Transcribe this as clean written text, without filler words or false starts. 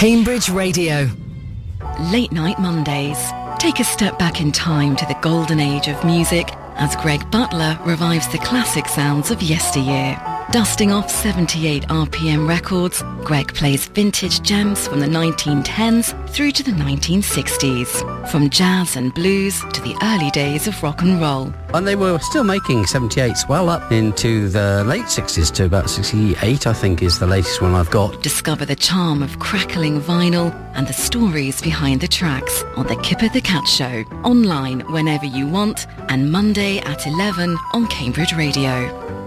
Cambridge Radio. Late Night Mondays. Take a step back in time to the golden age of music as Greg Butler revives the classic sounds of yesteryear. Dusting off 78 RPM records, Greg plays vintage gems from the 1910s through to the 1960s, from jazz and blues to the early days of rock and roll. And they were still making 78s well up into the late 60s to about 68, I think, is the latest one I've got. Discover the charm of crackling vinyl and the stories behind the tracks on the Kipper the Cat Show, online whenever you want, and Monday at 11 on Cambridge Radio.